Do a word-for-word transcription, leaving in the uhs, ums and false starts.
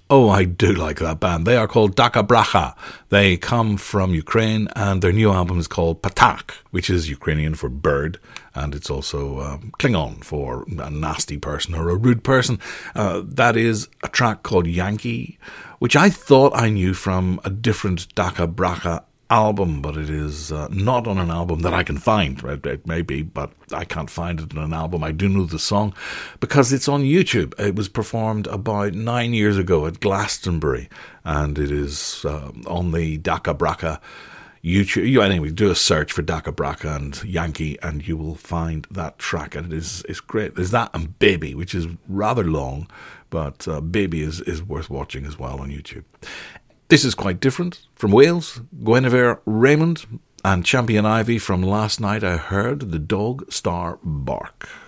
Oh, I do like that band. They are called Daka Bracha. They come from Ukraine, and their new album is called Patak, which is Ukrainian for bird, and it's also um, Klingon for a nasty person or a rude person. Uh, that is a track called Yankee, which I thought I knew from a different Daka Bracha album, but it is uh, not on an album that I can find. It, it may be, but I can't find it on an album. I do know the song because it's on YouTube. It was performed about nine years ago at Glastonbury, and it is uh, on the Daka Bracha YouTube. You anyway do a search for Daka Bracha and Yankee, and you will find that track, and it is it's great. There's that and Baby, which is rather long, but uh, Baby is is worth watching as well on YouTube. This is quite different. From Wales, Guinevere Raymond and Champion Ivy. From last night I heard the dog star bark.